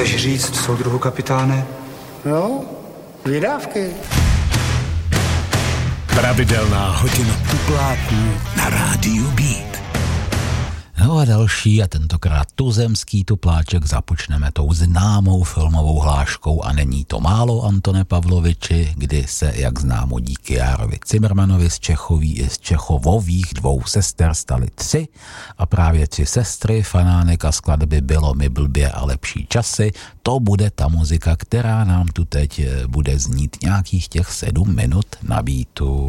chceš říct, soudruhu kapitáne? No, vydávky. Pravidelná hodina tupláků na rádiu Beat. No a další, a tentokrát tuzemský tupláček, započneme tou známou filmovou hláškou A není to málo, Antone Pavloviči, kdy se, jak známo, díky Járovi Cimrmanovi z Čechovových 2 sester staly 3 a právě 3 sestry, fanánek a skladby Bylo mi blbě a lepší časy, to bude ta muzika, která nám tu teď bude znít nějakých těch 7 minut na beatu.